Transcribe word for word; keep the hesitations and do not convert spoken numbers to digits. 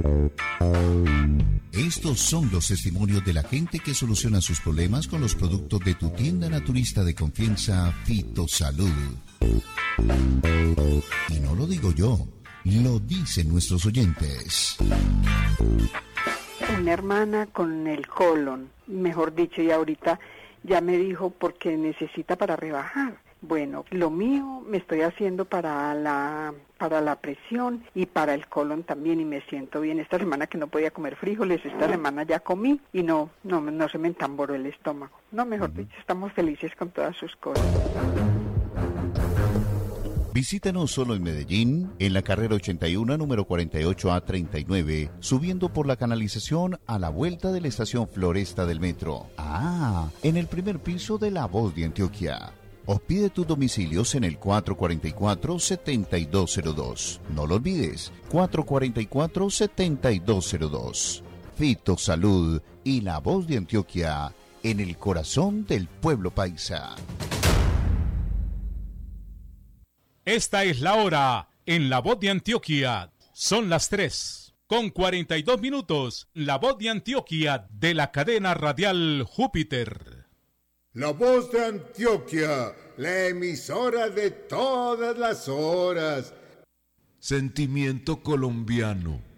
Estos son los testimonios de la gente que soluciona sus problemas con los productos de tu tienda naturista de confianza, Fitosalud. Y no lo digo yo, lo dicen nuestros oyentes. Una hermana con el colon, mejor dicho, y ahorita ya me dijo porque necesita para rebajar. Bueno, lo mío me estoy haciendo para la para la presión y para el colon también y me siento bien. Esta semana que no podía comer frijoles, esta semana ya comí y no no no se me entamboró el estómago. No, mejor dicho, estamos felices con todas sus cosas. Visítanos solo en Medellín, en la carrera ochenta y uno, número cuarenta y ocho A treinta y nueve, subiendo por la canalización a la vuelta de la estación Floresta del metro. Ah, en el primer piso de La Voz de Antioquia. O pide tus domicilios en el cuatro cuatro cuatro, siete dos cero dos. No lo olvides, cuatro cuatro cuatro, siete dos cero dos. Fitosalud y La Voz de Antioquia, en el corazón del pueblo paisa. Esta es la hora en La Voz de Antioquia. Son las tres con cuarenta y dos minutos. La Voz de Antioquia de la cadena radial Júpiter. La Voz de Antioquia, la emisora de todas las horas. Sentimiento colombiano.